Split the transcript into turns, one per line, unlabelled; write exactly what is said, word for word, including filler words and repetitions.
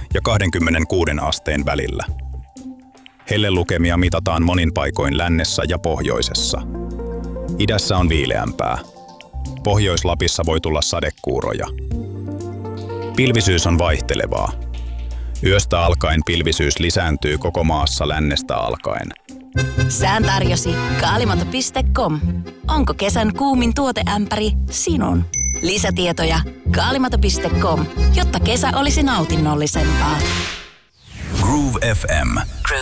ja kaksikymmentäkuusi asteen välillä. Hellelukemia mitataan monin paikoin lännessä ja pohjoisessa. Idässä on viileämpää. Pohjois-Lapissa voi tulla sadekuuroja. Pilvisyys on vaihtelevaa. Yöstä alkaen pilvisyys lisääntyy koko maassa lännestä alkaen.
Sään tarjosi kaalimato piste com. Onko kesän kuumin tuoteämpäri sinun? Lisätietoja kaalimato piste com, jotta kesä olisi nautinnollisempaa.
Groove F M.